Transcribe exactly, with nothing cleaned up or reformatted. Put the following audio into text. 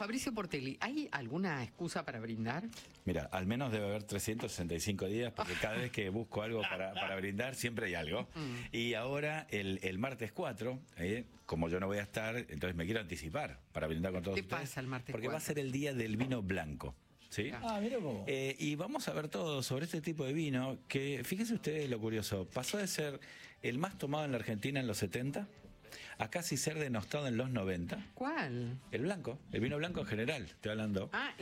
Fabricio Portelli, ¿hay alguna excusa para brindar? Mira, al menos debe haber trescientos sesenta y cinco días, porque cada vez que busco algo para, para brindar, siempre hay algo. Mm. Y ahora, el, el martes cuatro, eh, como yo no voy a estar, entonces me quiero anticipar para brindar con todos ¿Qué ustedes. pasa el martes Porque cuatro? va a ser el día del vino blanco. ¿Sí? Ah, mira vos. Eh, y vamos a ver todo sobre este tipo de vino, que fíjense ustedes lo curioso, pasó de ser el más tomado en la Argentina en los setenta a casi ser denostado en los noventa. ¿Cuál? El blanco, el vino blanco en general, estoy hablando. Ah,